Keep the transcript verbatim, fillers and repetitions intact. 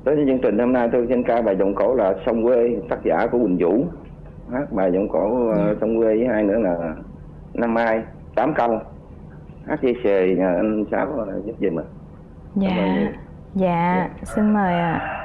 Tới chương trình hôm nay tôi xin ca bài Giọng Cổ là Sông Quê, tác giả của Quỳnh Vũ. Hát bài Giọng Cổ uh, Sông Quê với hai nữa là Năm Mai, tám câu. Hát chia sẻ nhờ anh Sáu giúp giùm ạ. Dạ, dạ, xin mời ạ.